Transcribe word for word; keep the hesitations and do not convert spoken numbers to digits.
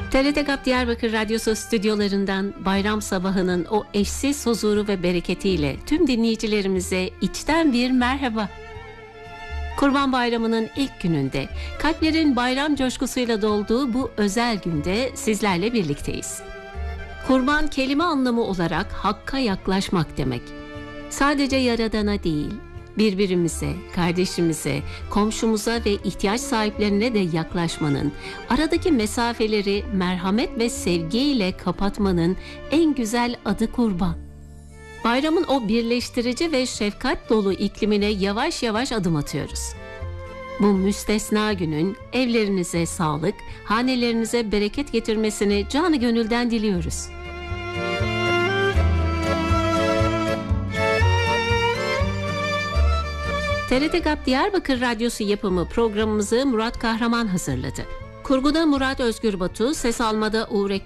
T R T GAP Diyarbakır Radyosu stüdyolarından bayram sabahının o eşsiz huzuru ve bereketiyle tüm dinleyicilerimize içten bir merhaba. Kurban Bayramı'nın ilk gününde, kalplerin bayram coşkusuyla dolduğu bu özel günde sizlerle birlikteyiz. Kurban kelime anlamı olarak hakka yaklaşmak demek. Sadece Yaradan'a değil, birbirimize, kardeşimize, komşumuza ve ihtiyaç sahiplerine de yaklaşmanın, aradaki mesafeleri merhamet ve sevgiyle kapatmanın en güzel adı kurban. Bayramın o birleştirici ve şefkat dolu iklimine yavaş yavaş adım atıyoruz. Bu müstesna günün evlerinize sağlık, hanelerinize bereket getirmesini canı gönülden diliyoruz. T R T GAP Diyarbakır Radyosu yapımı programımızı Murat Kahraman hazırladı. Kurguda Murat Özgür Batu, ses almada Uğur